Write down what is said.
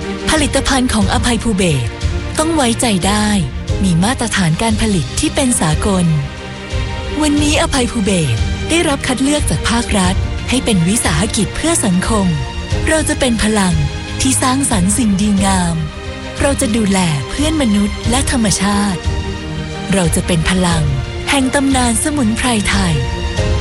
ผลิตภัณฑ์ของอภัยภูเบศรต้องไว้ใจได้มีมาตรฐานการผลิตที่เป็นสากลวันนี้อภัยภูเบศรได้รับคัดเลือกจากภาครัฐให้เป็นวิสาหกิจเพื่อสังคมเราจะเป็นพลังที่สร้างสรรค์สิ่งดีงามเราจะดูแลเพื่อนมนุษย์และธรรมชาติเราจะเป็นพลังแห่งตำนานสมุนไพรไทย